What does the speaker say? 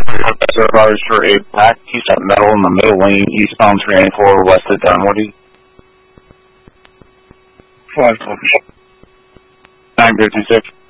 cars for a black piece of metal in the middle lane, eastbound 394 west of Dunwoody. 5 copy. 956.